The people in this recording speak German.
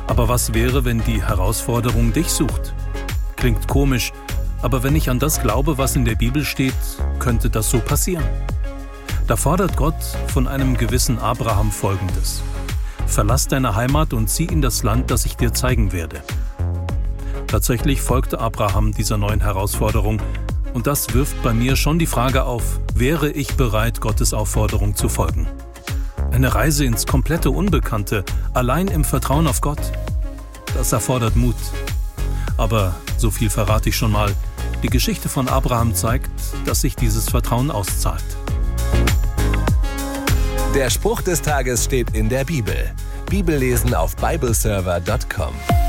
Aber was wäre, wenn die Herausforderung dich sucht? Klingt komisch, aber wenn ich an das glaube, was in der Bibel steht, könnte das so passieren. Da fordert Gott von einem gewissen Abraham Folgendes: Verlass deine Heimat und zieh in das Land, das ich dir zeigen werde. Tatsächlich folgte Abraham dieser neuen Herausforderung, und das wirft bei mir schon die Frage auf: Wäre ich bereit, Gottes Aufforderung zu folgen? Eine Reise ins komplette Unbekannte, allein im Vertrauen auf Gott. Das erfordert Mut. Aber so viel verrate ich schon mal: Die Geschichte von Abraham zeigt, dass sich dieses Vertrauen auszahlt. Der Spruch des Tages steht in der Bibel. Bibellesen auf bibleserver.com.